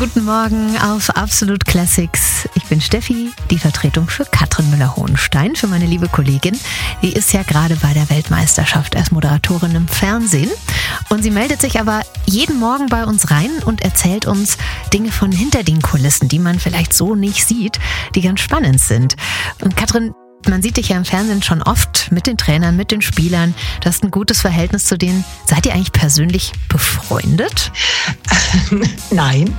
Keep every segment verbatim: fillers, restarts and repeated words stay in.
Guten Morgen auf Absolut Classics. Ich bin Steffi, die Vertretung für Katrin Müller-Hohenstein, für meine liebe Kollegin. Die ist ja gerade bei der Weltmeisterschaft als Moderatorin im Fernsehen. Und sie meldet sich aber jeden Morgen bei uns rein und erzählt uns Dinge von hinter den Kulissen, die man vielleicht so nicht sieht, die ganz spannend sind. Und Katrin, man sieht dich ja im Fernsehen schon oft mit den Trainern, mit den Spielern. Du hast ein gutes Verhältnis zu denen. Seid ihr eigentlich persönlich befreundet? Nein.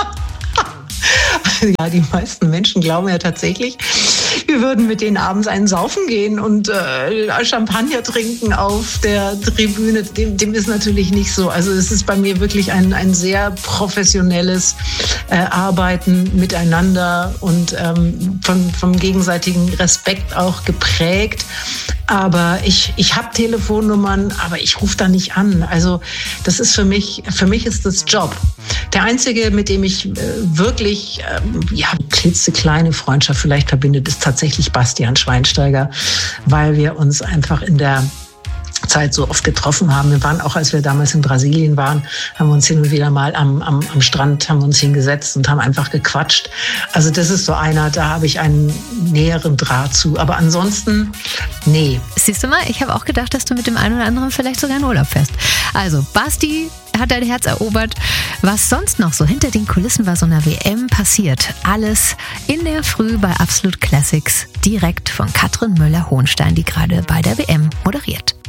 Ja, die meisten Menschen glauben ja tatsächlich, wir würden mit denen abends einen saufen gehen und äh, Champagner trinken auf der Tribüne. Dem, dem ist natürlich nicht so. Also es ist bei mir wirklich ein, ein sehr professionelles äh, Arbeiten miteinander und ähm, von, vom gegenseitigen Respekt auch geprägt. Aber ich, ich habe Telefonnummern, aber ich rufe da nicht an. Also das ist für mich, für mich ist das Job. Der einzige, mit dem ich äh, wirklich ähm, ja, klitzekleine Freundschaft vielleicht verbindet, ist tatsächlich Bastian Schweinsteiger, weil wir uns einfach in der Zeit so oft getroffen haben. Wir waren auch, als wir damals in Brasilien waren, haben wir uns hin und wieder mal am, am, am Strand, haben uns hingesetzt und haben einfach gequatscht. Also das ist so einer, da habe ich einen näheren Draht zu. Aber ansonsten, nee. Siehst du mal, ich habe auch gedacht, dass du mit dem einen oder anderen vielleicht sogar in Urlaub fährst. Also, Basti hat dein Herz erobert. Was sonst noch so hinter den Kulissen bei so einer W M passiert, alles in der Früh bei Absolut Classics, direkt von Katrin Müller-Hohenstein, die gerade bei der W M moderiert.